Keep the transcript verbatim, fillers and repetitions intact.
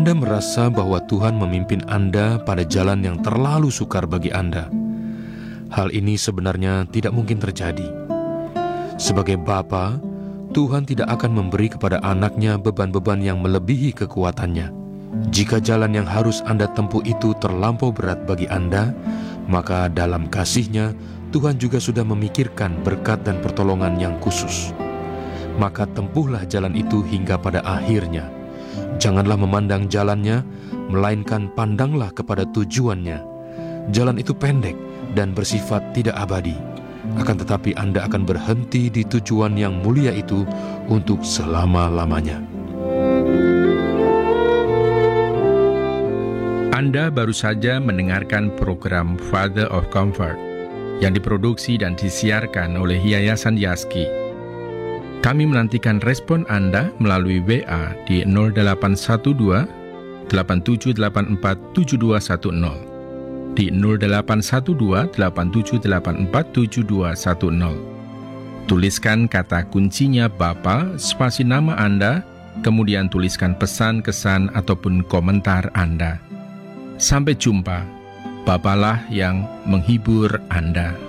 Anda merasa bahwa Tuhan memimpin Anda pada jalan yang terlalu sukar bagi Anda. Hal ini sebenarnya tidak mungkin terjadi. Sebagai Bapa, Tuhan tidak akan memberi kepada anaknya beban-beban yang melebihi kekuatannya. Jika jalan yang harus Anda tempuh itu terlampau berat bagi Anda, maka dalam kasih-Nya, Tuhan juga sudah memikirkan berkat dan pertolongan yang khusus. Maka tempuhlah jalan itu hingga pada akhirnya. Janganlah memandang jalannya, melainkan pandanglah kepada tujuannya. Jalan itu pendek dan bersifat tidak abadi. Akan tetapi Anda akan berhenti di tujuan yang mulia itu untuk selama-lamanya. Anda baru saja mendengarkan program Father of Comfort yang diproduksi dan disiarkan oleh Yayasan Yaski. Kami menantikan respon Anda melalui W A di nol delapan satu dua, delapan tujuh delapan empat, tujuh dua satu nol, di nol delapan satu dua, delapan tujuh delapan empat, tujuh dua satu nol. Tuliskan kata kuncinya Bapa, spasi nama Anda, kemudian tuliskan pesan, kesan, ataupun komentar Anda. Sampai jumpa, Bapalah yang menghibur Anda.